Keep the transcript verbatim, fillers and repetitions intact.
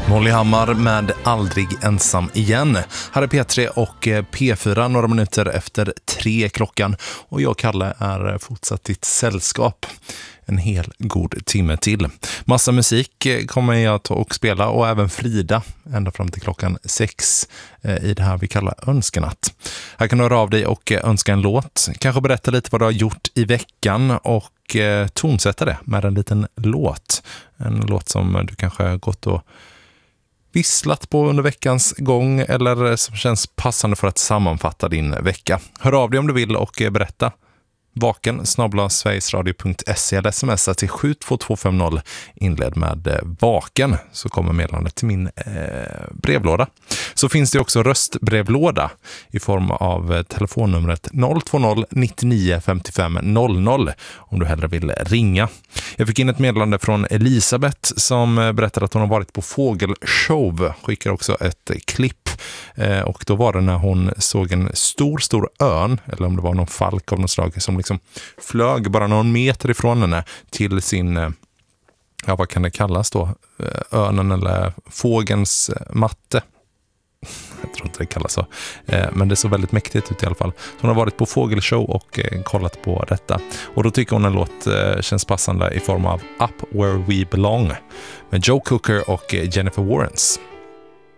Molly Hammar med Aldrig ensam igen. Här är P tre och P fyra några minuter efter tre klockan. Och jag, Kalle, är fortsatt ditt sällskap en hel god timme till. Massa musik kommer jag ta och spela, och även Frida ända fram till klockan sex i det här vi kallar önskenatt. Här kan du höra av dig och önska en låt. Kanske berätta lite vad du har gjort i veckan och tonsätta det med en liten låt. En låt som du kanske har gått och visslat på under veckans gång eller som känns passande för att sammanfatta din vecka. Hör av dig om du vill och berätta. Vaken snabel-a sverigesradio punkt se eller smsa till sju två två fem noll, inled med vaken, så kommer meddelandet till min eh, brevlåda. Så finns det också röstbrevlåda i form av telefonnumret noll två noll nittionio femtiofem noll noll om du hellre vill ringa. Jag fick in ett meddelande från Elisabeth som berättade att hon har varit på fågelshow. Skickar också ett klipp. Eh, och då var det när hon såg en stor, stor örn, eller om det var någon falk av något slag, som liksom flög bara någon meter ifrån henne till sin, eh, ja vad kan det kallas då? Eh, örnen eller fågens matte. Jag tror inte det kallas så. Eh, men det såg väldigt mäktigt ut i alla fall. Så hon har varit på fågelshow och eh, kollat på detta. Och då tycker hon en låt eh, känns passande i form av Up Where We Belong med Joe Cocker och eh, Jennifer Warrens.